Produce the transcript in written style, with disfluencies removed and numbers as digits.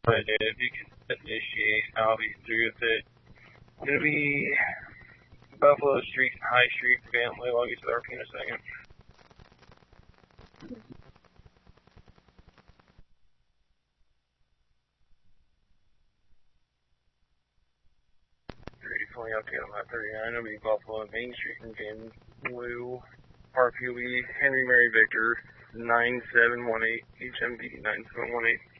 But if you can initiate, I'll be through with it. It's going to be Buffalo Street, High Street, Bentley. I'll get to the RP in a second. Fully update on that 39. It'll be Buffalo and Main Street in Van Blue. RP will be Henry Mary Victor 9718, HMD 9718.